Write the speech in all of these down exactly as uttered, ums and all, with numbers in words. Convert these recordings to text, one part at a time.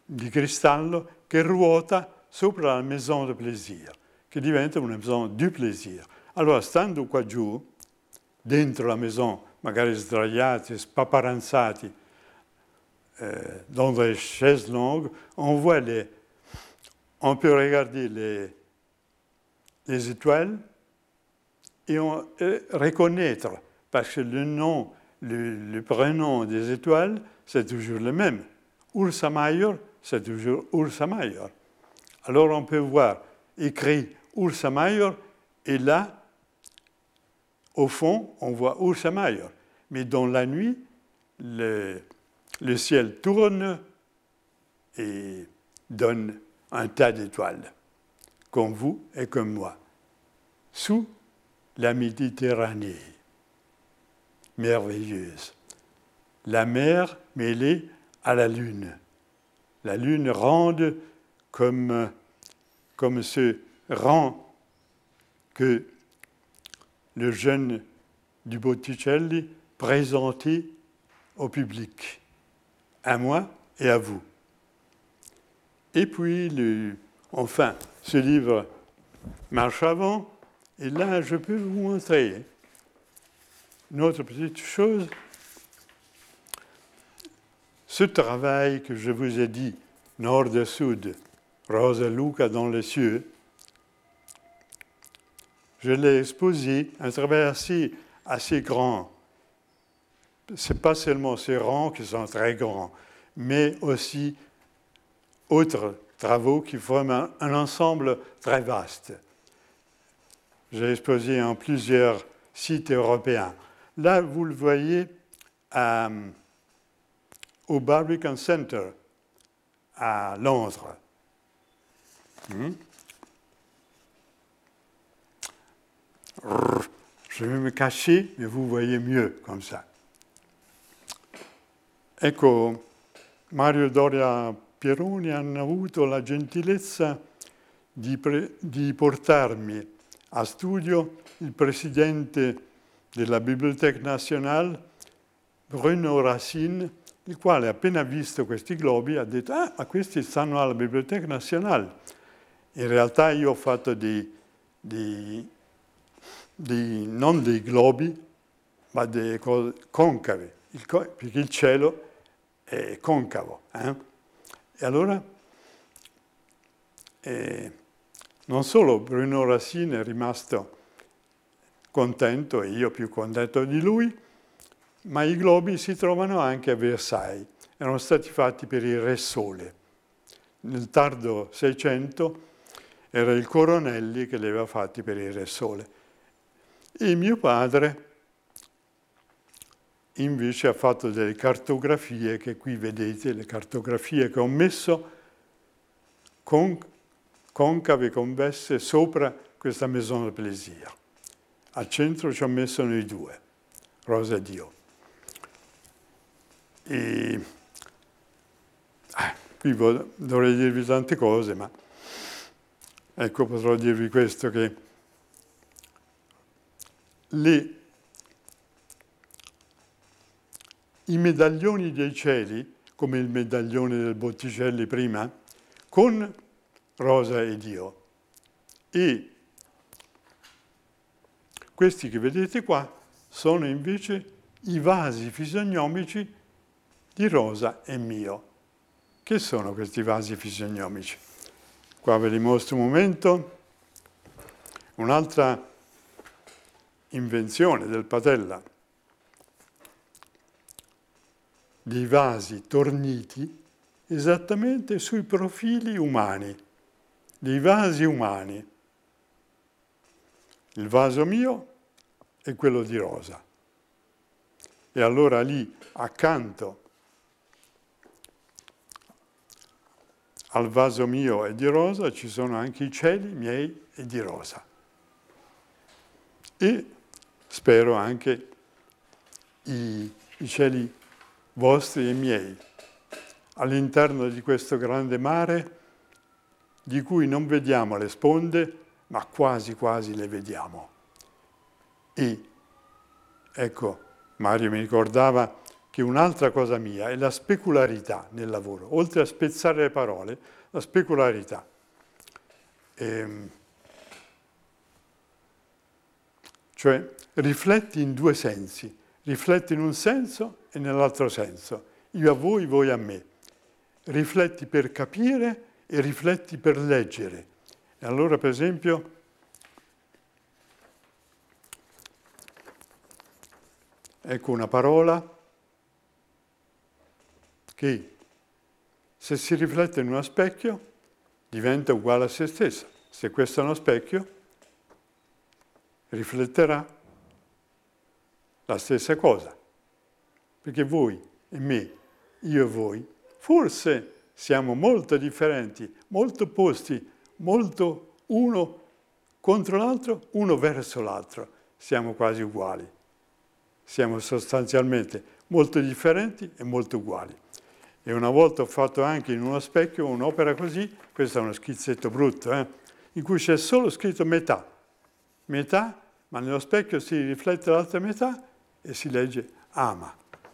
di cristallo che ruota sopra la maison de plaisir, che diventa una maison du plaisir. Allora, stando qua giù, dentro la maison, magari sdraiati, spaparanzati, euh, dans des chaises longues, on voit les, on peut regarder les, les étoiles et, on, et reconnaître, parce que le nom, le, le prénom des étoiles, c'est toujours le même. Ursa Major, c'est toujours Ursa Major. Alors on peut voir écrit Ursa Major, et là, au fond, on voit Ursa Major. Mais dans la nuit, le, le ciel tourne et donne un tas d'étoiles, comme vous et comme moi, sous la Méditerranée, merveilleuse. La mer mêlée à la lune. La lune ronde comme, comme ce rang que le jeune du Botticelli présentait au public, à moi et à vous. Et puis, le, enfin, ce livre marche avant, et là, je peux vous montrer une autre petite chose. Ce travail que je vous ai dit, nord et sud, Rosa Luca dans les cieux, je l'ai exposé, un travail assez, assez grand. Ce n'est pas seulement ces rangs qui sont très grands, mais aussi autres travaux qui forment un, un ensemble très vaste. J'ai exposé en plusieurs sites européens. Là, vous le voyez à, au Barbican Center à Londres. Hmm. Je vais me cacher, mais vous voyez mieux comme ça. Ecco, Mario Doria Pieroni hanno avuto la gentilezza di, pre- di portarmi a studio il presidente della Bibliothèque Nationale, Bruno Racine, il quale appena visto questi globi ha detto «Ah, ma questi stanno alla Bibliothèque Nationale». In realtà io ho fatto dei, dei, dei non dei globi, ma dei concavi, il, perché il cielo è concavo. Eh? E allora, eh, non solo Bruno Racine è rimasto contento, e io più contento di lui, ma i globi si trovano anche a Versailles. Erano stati fatti per il Re Sole. Nel tardo Seicento era il Coronelli che li aveva fatti per il Re Sole. E mio padre invece ha fatto delle cartografie che qui vedete, le cartografie che ho messo con, concave convesse sopra questa Maison de Plaisir. Al centro ci ho messo noi due, Rosa e Dio. E eh, qui dovrei dirvi tante cose, ma ecco, potrò dirvi questo, che le, i medaglioni dei cieli, come il medaglione del Botticelli prima, con Rosa e Dio, e questi che vedete qua sono invece i vasi fisionomici di Rosa e mio. Che sono questi vasi fisionomici? Qua ve li mostro un momento. Un'altra invenzione del Patella, dei vasi torniti esattamente sui profili umani, dei vasi umani. Il vaso mio e quello di Rosa. E allora lì, accanto al vaso mio e di Rosa, ci sono anche i cieli miei e di Rosa. E spero anche i, i cieli vostri e miei, all'interno di questo grande mare di cui non vediamo le sponde, ma quasi quasi le vediamo. E ecco, Mario mi ricordava che un'altra cosa mia è la specularità nel lavoro, oltre a spezzare le parole, la specularità. Ehm, cioè rifletti in due sensi, rifletti in un senso e nell'altro senso, io a voi, voi a me. Rifletti per capire e rifletti per leggere. E allora, per esempio, ecco una parola che, se si riflette in uno specchio, diventa uguale a se stessa. Se questo è uno specchio, rifletterà la stessa cosa. Perché voi e me, io e voi, forse siamo molto differenti, molto opposti, molto uno contro l'altro, uno verso l'altro. Siamo quasi uguali. Siamo sostanzialmente molto differenti e molto uguali. E una volta ho fatto anche in uno specchio un'opera così, questo è uno schizzetto brutto, eh, in cui c'è solo scritto metà. Metà, ma nello specchio si riflette l'altra metà e si legge ama.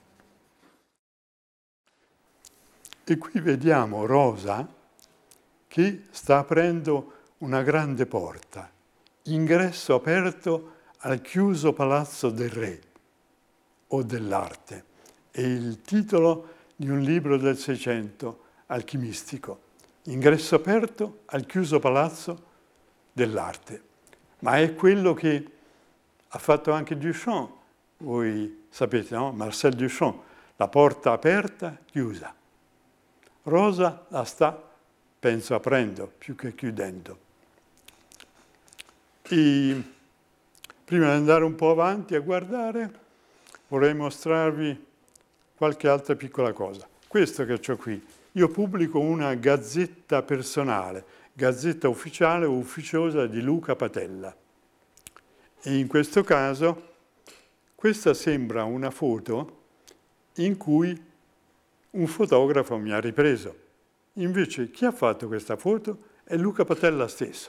E qui vediamo Rosa che sta aprendo una grande porta, ingresso aperto al chiuso palazzo del re o dell'arte. È il titolo di un libro del Seicento, alchimistico. Ingresso aperto al chiuso palazzo dell'arte. Ma è quello che ha fatto anche Duchamp. Voi sapete, no? Marcel Duchamp, la porta aperta, chiusa. Rosa la sta, penso, aprendo più che chiudendo. E prima di andare un po' avanti a guardare, vorrei mostrarvi qualche altra piccola cosa. Questo che ho qui, io pubblico una gazzetta personale, gazzetta ufficiale o ufficiosa di Luca Patella. E in questo caso, questa sembra una foto in cui un fotografo mi ha ripreso. Invece chi ha fatto questa foto è Luca Patella stesso,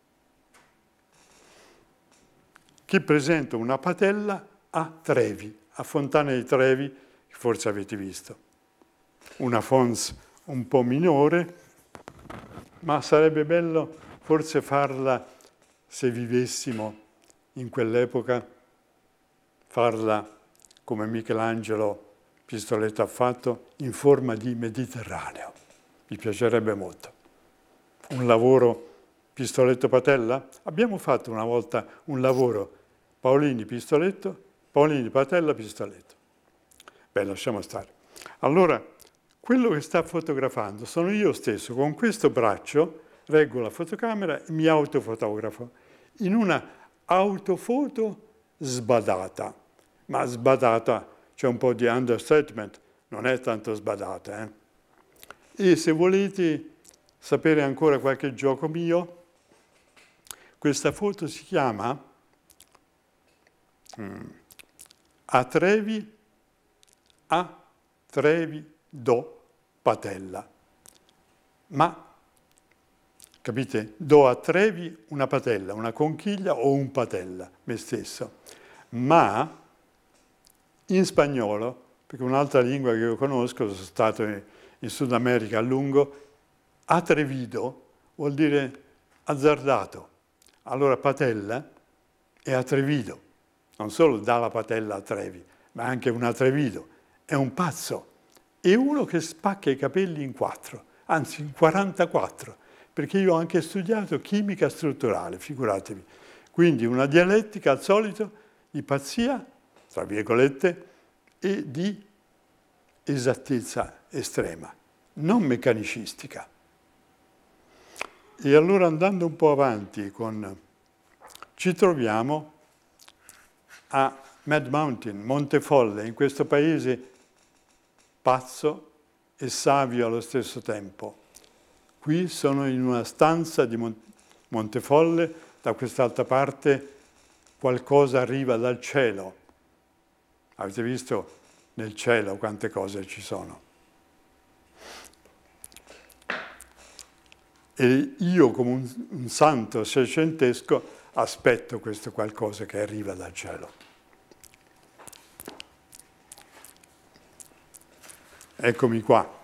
che presenta una patella a Trevi, a Fontana di Trevi, che forse avete visto. Una Fons un po' minore, ma sarebbe bello forse farla, se vivessimo in quell'epoca, farla come Michelangelo Pistoletto ha fatto, in forma di Mediterraneo. Mi piacerebbe molto. Un lavoro Pistoletto Patella? Abbiamo fatto una volta un lavoro Paolini Pistoletto, Paolini Patella Pistoletto. Beh, lasciamo stare. Allora, quello che sta fotografando sono io stesso, con questo braccio reggo la fotocamera e mi autofotografo in una autofoto sbadata, ma sbadata, c'è un po' di understatement, non è tanto sbadata. Eh? E se volete sapere ancora qualche gioco mio, questa foto si chiama mm, A Trevi, a Trevi do patella. Ma, capite, do a Trevi una patella, una conchiglia o un patella, me stesso. Ma in spagnolo, perché un'altra lingua che io conosco, sono stato in Sud America a lungo, atrevido vuol dire azzardato. Allora patella è atrevido, non solo dà la patella a Trevi, ma anche un atrevido, è un pazzo, è uno che spacca i capelli in quattro, anzi in quarantaquattro, perché io ho anche studiato chimica strutturale, figuratevi. Quindi una dialettica al solito di pazzia, tra virgolette, e di esattezza estrema, non meccanicistica. E allora andando un po' avanti con, ci troviamo a Mad Mountain, Montefolle, in questo paese pazzo e savio allo stesso tempo. Qui sono in una stanza di Montefolle, da quest'altra parte qualcosa arriva dal cielo. Avete visto nel cielo quante cose ci sono? E io, come un, un santo seicentesco, aspetto questo qualcosa che arriva dal cielo. Eccomi qua.